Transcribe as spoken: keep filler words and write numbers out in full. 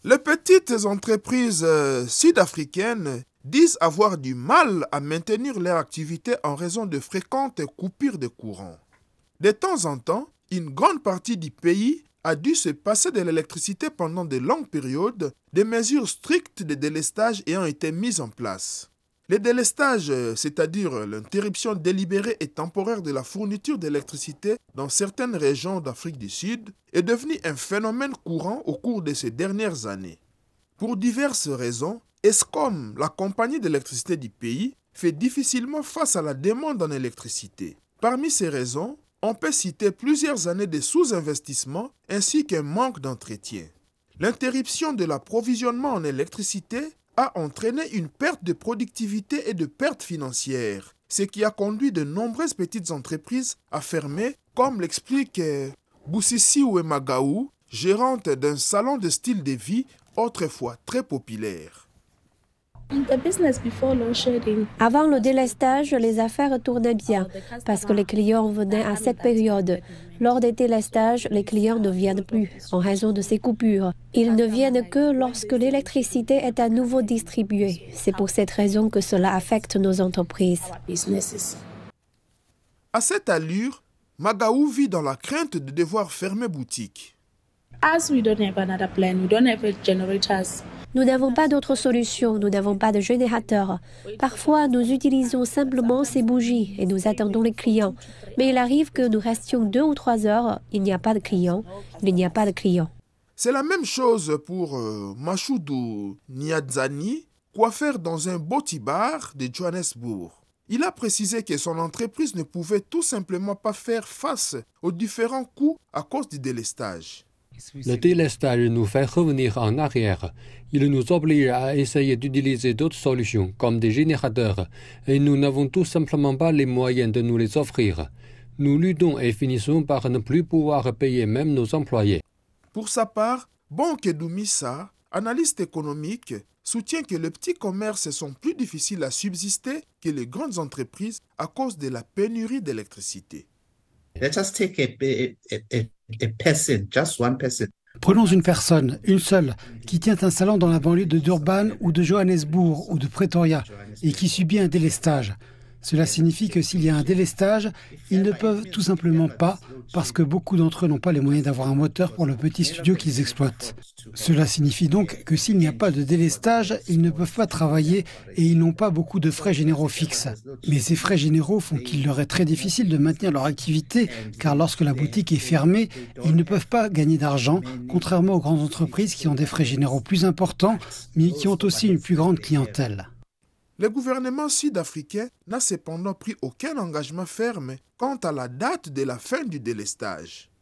Les petites entreprises euh, sud-africaines disent avoir du mal à maintenir leur activité en raison de fréquentes coupures de courant. De temps en temps, une grande partie du pays a dû se passer de l'électricité pendant de longues périodes, des mesures strictes de délestage ayant été mises en place. Le délestage, c'est-à-dire l'interruption délibérée et temporaire de la fourniture d'électricité dans certaines régions d'Afrique du Sud, est devenu un phénomène courant au cours de ces dernières années. Pour diverses raisons, Eskom, la compagnie d'électricité du pays, fait difficilement face à la demande en électricité. Parmi ces raisons, on peut citer plusieurs années de sous-investissement ainsi qu'un manque d'entretien. L'interruption de l'approvisionnement en électricité a entraîné une perte de productivité et de pertes financières, ce qui a conduit de nombreuses petites entreprises à fermer, comme l'explique Busisi Uemagaou, gérante d'un salon de style de vie autrefois très populaire. Avant le délestage, les affaires tournaient bien parce que les clients venaient à cette période. Lors des délestages, les clients ne viennent plus en raison de ces coupures. Ils ne viennent que lorsque l'électricité est à nouveau distribuée. C'est pour cette raison que cela affecte nos entreprises. À cette allure, Magaou vit dans la crainte de devoir fermer boutique. As we don't have another plan, we don't have generators. Nous n'avons pas d'autre solution, nous n'avons pas de générateur. Parfois, nous utilisons simplement ces bougies et nous attendons les clients. Mais il arrive que nous restions deux ou trois heures, il n'y a pas de clients, il n'y a pas de clients. C'est la même chose pour euh, Mashoudou Niadzani, coiffeur dans un boti bar de Johannesburg. Il a précisé que son entreprise ne pouvait tout simplement pas faire face aux différents coûts à cause du délestage. Le délestage nous fait revenir en arrière. Il nous oblige à essayer d'utiliser d'autres solutions, comme des générateurs, et nous n'avons tout simplement pas les moyens de nous les offrir. Nous luttons et finissons par ne plus pouvoir payer même nos employés. Pour sa part, Bonkedou Missa, analyste économique, soutient que les petits commerces sont plus difficiles à subsister que les grandes entreprises à cause de la pénurie d'électricité. Let us take a, a, a, a person, just one person. Prenons une personne, une seule, qui tient un salon dans la banlieue de Durban ou de Johannesburg ou de Pretoria et qui subit un délestage. Cela signifie que s'il y a un délestage, ils ne peuvent tout simplement pas, parce que beaucoup d'entre eux n'ont pas les moyens d'avoir un moteur pour le petit studio qu'ils exploitent. Cela signifie donc que s'il n'y a pas de délestage, ils ne peuvent pas travailler et ils n'ont pas beaucoup de frais généraux fixes. Mais ces frais généraux font qu'il leur est très difficile de maintenir leur activité, car lorsque la boutique est fermée, ils ne peuvent pas gagner d'argent, contrairement aux grandes entreprises qui ont des frais généraux plus importants, mais qui ont aussi une plus grande clientèle. Le gouvernement sud-africain n'a cependant pris aucun engagement ferme quant à la date de la fin du délestage.